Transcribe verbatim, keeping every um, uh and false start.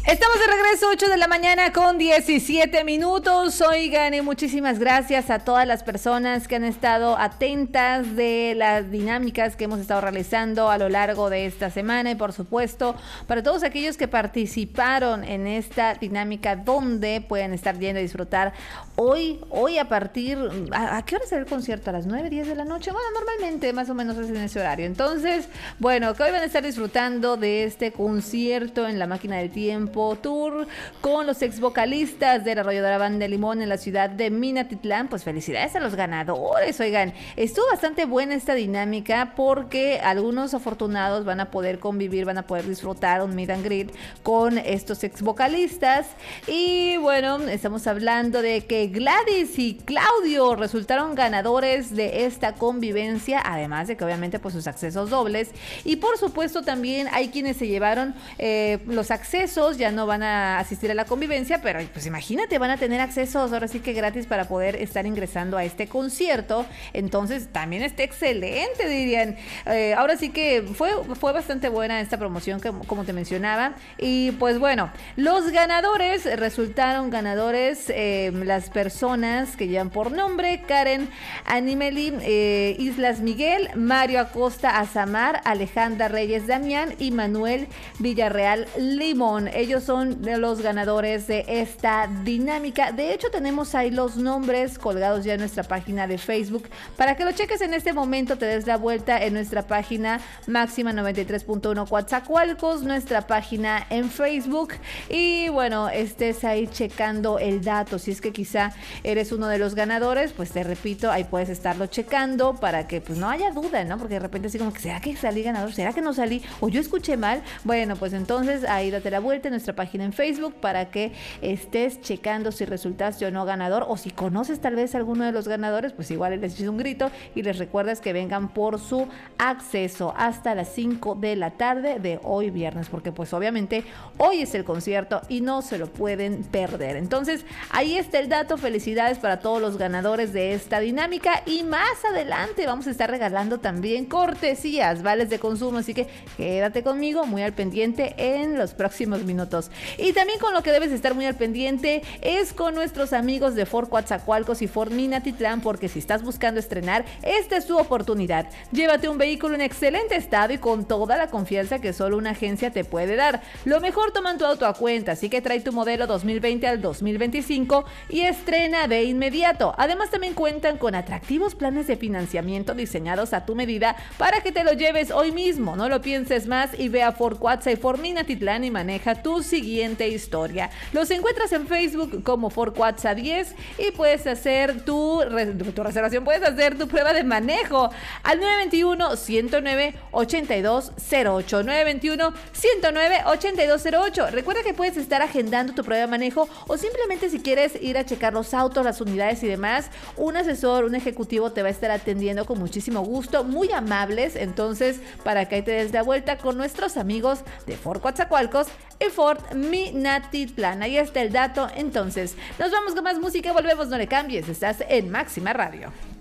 Estamos de regreso, ocho de la mañana con diecisiete minutos. Oigan, y muchísimas gracias a todas las personas que han estado atentas de las dinámicas que hemos estado realizando a lo largo de esta semana y por supuesto para todos aquellos que participaron en esta dinámica donde pueden estar yendo a disfrutar hoy, hoy a partir, ¿a, a qué hora será el concierto? ¿A las nueve, diez de la noche? Bueno, normalmente más o menos es en ese horario. Entonces, bueno, que hoy van a estar disfrutando de este concierto en la Máquina del Tiempo Tour con los ex vocalistas de la arrolladora Banda de Limón en la ciudad de Minatitlán. Pues felicidades a los ganadores. Oigan, estuvo bastante buena esta dinámica porque algunos afortunados van a poder convivir, van a poder disfrutar un meet and greet con estos ex vocalistas. Y bueno, estamos hablando de que Gladys y Claudio resultaron ganadores de esta convivencia, además de que obviamente pues sus accesos dobles. Y por supuesto también hay quienes se llevaron eh, los accesos, ya no van a asistir a la convivencia, pero pues imagínate, van a tener accesos ahora sí que gratis para poder estar ingresando a este concierto. Entonces también está excelente, dirían. Eh, ahora sí que fue, fue bastante buena esta promoción que, como te mencionaba. Y pues bueno, los ganadores resultaron ganadores eh, las personas que llevan por nombre Karen Animeli eh, Islas Miguel, Mario Acosta Azamar, Alejandra Reyes Damián y Manuel Villarreal Limón. Ellos son los ganadores de esta dinámica. De hecho, tenemos ahí los nombres colgados ya en nuestra página de Facebook para que lo cheques en este momento, te des la vuelta en nuestra página Máxima noventa y tres punto uno Coatzacoalcos, nuestra página en Facebook, y bueno, estés ahí checando el dato. Si es que quizá eres uno de los ganadores, pues te repito, ahí puedes estarlo checando para que pues no haya duda, ¿no? Porque de repente así como que, ¿será que salí ganador? ¿Será que no salí? ¿O yo escuché mal? Bueno, pues entonces ahí date la vuelta en nuestra página en Facebook para que estés checando si resultaste o no ganador, o si conoces tal vez a alguno de los ganadores, pues igual les echas un grito y les recuerdas que vengan por su acceso hasta las cinco de la tarde de hoy viernes, porque pues obviamente hoy es el concierto y no se lo pueden perder. Entonces ahí está el dato, felicidades para todos los ganadores de esta dinámica, y más adelante vamos a estar regalando también cortesías, vales de consumo, así que quédate conmigo muy al pendiente en los próximos minutos. Y también con lo que debes estar muy al pendiente es con nuestros amigos de Ford Coatzacoalcos y Ford Minatitlán, porque si estás buscando estrenar, esta es tu oportunidad. Llévate un vehículo en excelente estado y con toda la confianza que solo una agencia te puede dar. Lo mejor, toman tu auto a cuenta, así que trae tu modelo dos mil veinte al dos mil veinticinco y estrena de inmediato. Además también cuentan con atractivos planes de financiamiento diseñados a tu medida para que te lo lleves hoy mismo. No lo pienses más y ve a Ford Coatza y Ford Minatitlán y maneja tu siguiente historia. Los encuentras en Facebook como Ford Coatza diez y puedes hacer tu, tu reservación, puedes hacer tu prueba de manejo al nueve veintiuno, ciento nueve, ochenta y dos cero ocho, nueve veintiuno, ciento nueve, ochenta y dos cero ocho. Recuerda que puedes estar agendando tu prueba de manejo, o simplemente si quieres ir a checar los autos, las unidades y demás, un asesor, un ejecutivo te va a estar atendiendo con muchísimo gusto, muy amables. Entonces, para que ahí te des la vuelta con nuestros amigos de Ford Coatzacoalcos y Ford Minatitlán. Ahí está el dato. Entonces, nos vamos con más música, volvemos, no le cambies, estás en Máxima Radio.